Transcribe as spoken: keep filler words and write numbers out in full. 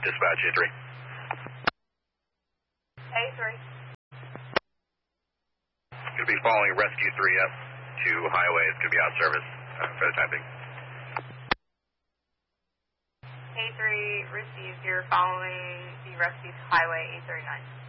Dispatch A three. A three. Going to be following Rescue three up to highway. It's going to be out of service uh, for the time being. A three received. You're following the Rescue Highway eight thirty-nine.